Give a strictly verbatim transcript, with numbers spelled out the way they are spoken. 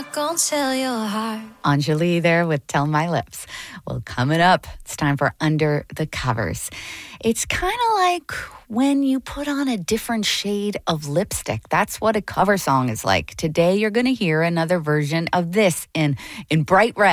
not gonna tell your heart. Anjali there with Tell My Lips. Well, coming up, it's time for Under the Covers. It's kind of like when you put on a different shade of lipstick. That's what a cover song is like. Today, you're going to hear another version of this in, in bright red.